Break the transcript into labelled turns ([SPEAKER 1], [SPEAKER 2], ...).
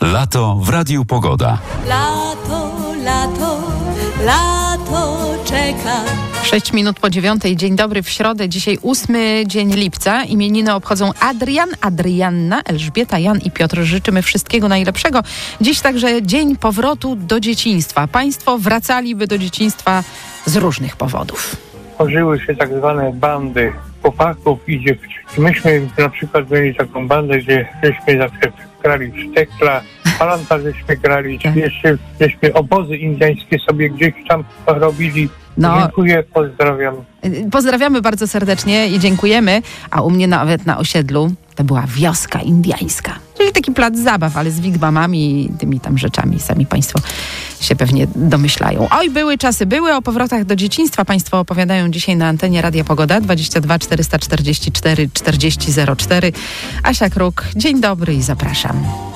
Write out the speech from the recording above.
[SPEAKER 1] Lato w Radiu Pogoda.
[SPEAKER 2] Lato, lato, lato czeka.
[SPEAKER 3] 6 minut po 9:00. Dzień dobry w środę. Dzisiaj 8 dzień lipca. Imieniny obchodzą Adrian, Adrianna, Elżbieta, Jan i Piotr. Życzymy wszystkiego najlepszego. Dziś także dzień powrotu do dzieciństwa. Państwo wracaliby do dzieciństwa z różnych powodów.
[SPEAKER 4] Tworzyły się tak zwane bandy chłopaków i dziewczyn. Myśmy na przykład mieli taką bandę, gdzie żeśmy na przykład grali w sztekla, palanta żeśmy grali,
[SPEAKER 3] Tak.
[SPEAKER 4] jeszcze żeśmy obozy indyjskie sobie gdzieś tam robili.
[SPEAKER 3] No.
[SPEAKER 4] Dziękuję, pozdrawiam.
[SPEAKER 3] Pozdrawiamy bardzo serdecznie i dziękujemy. A u mnie nawet na osiedlu to była wioska indyjska. Czyli taki plac zabaw, ale z wigwamami i tymi tam rzeczami. Sami państwo się pewnie domyślają. Oj, były czasy, były. O powrotach do dzieciństwa państwo opowiadają dzisiaj na antenie Radia Pogoda 22 444 40 04. Asia Kruk, dzień dobry i zapraszam.